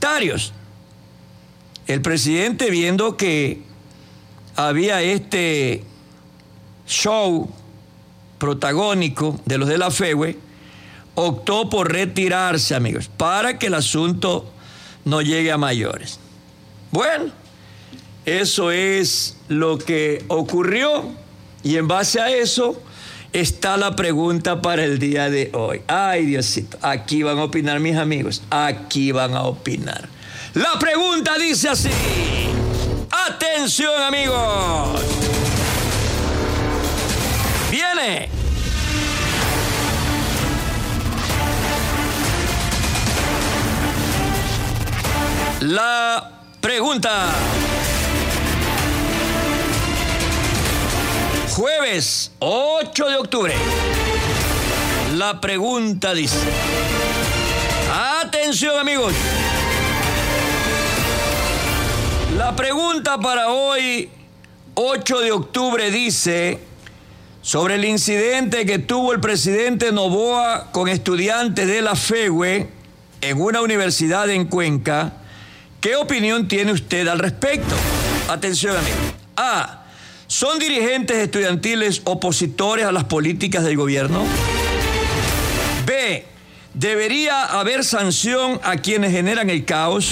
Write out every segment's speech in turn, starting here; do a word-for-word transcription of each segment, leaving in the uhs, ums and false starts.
comentarios. El presidente, viendo que había este show protagónico de los de la FEWE, optó por retirarse, amigos, para que el asunto no llegue a mayores. Bueno, eso es lo que ocurrió y en base a eso está la pregunta para el día de hoy. Ay, Diosito, aquí van a opinar mis amigos, aquí van a opinar. La pregunta dice así. Atención, amigos. Viene. La pregunta. Jueves ocho de octubre. La pregunta dice. Atención, amigos. La pregunta para hoy, ocho de octubre, dice sobre el incidente que tuvo el presidente Noboa con estudiantes de la FEWE en una universidad en Cuenca. ¿Qué opinión tiene usted al respecto? Atención, amigos. A. ¿Son dirigentes estudiantiles opositores a las políticas del gobierno? B. ¿Debería haber sanción a quienes generan el caos?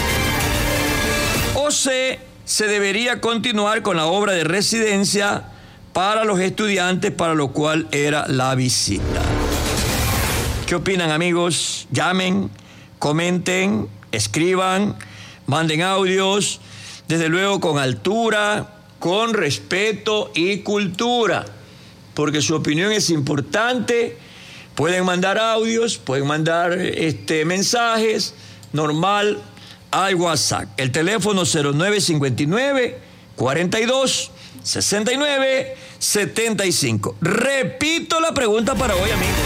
O C. ¿Se debería continuar con la obra de residencia para los estudiantes, para lo cual era la visita? ¿Qué opinan, amigos? Llamen, comenten, escriban, manden audios, desde luego con altura, con respeto y cultura, porque su opinión es importante. Pueden mandar audios, pueden mandar este, mensajes, normal, al WhatsApp. El teléfono cero nueve cincuenta y nueve, cuarenta y dos, sesenta y nueve, setenta y cinco. Repito la pregunta para hoy, amigos.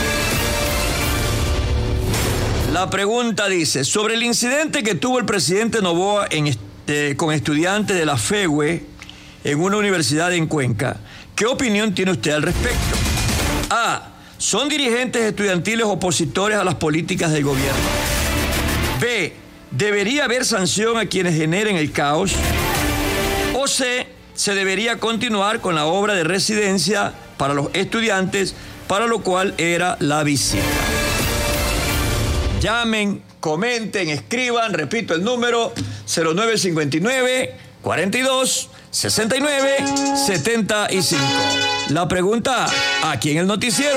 La pregunta dice, sobre el incidente que tuvo el presidente Noboa en este, con estudiantes de la FEWE en una universidad en Cuenca, ¿qué opinión tiene usted al respecto? A. ¿Son dirigentes estudiantiles opositores a las políticas del gobierno? B. ¿Debería haber sanción a quienes generen el caos? O C. ¿Se debería continuar con la obra de residencia para los estudiantes, para lo cual era la visita? Llamen, comenten, escriban, repito el número, cero nueve cincuenta y nueve, cuarenta y dos, sesenta y nueve, setenta y cinco. La pregunta aquí en el noticiero.